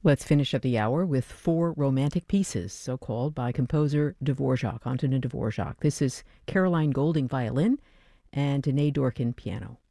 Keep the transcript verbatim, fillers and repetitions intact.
Let's finish up the hour with four romantic pieces, so called, by composer Dvorak, Antonin Dvorak. This is Caroline Golding violin and Danae Dorkin piano.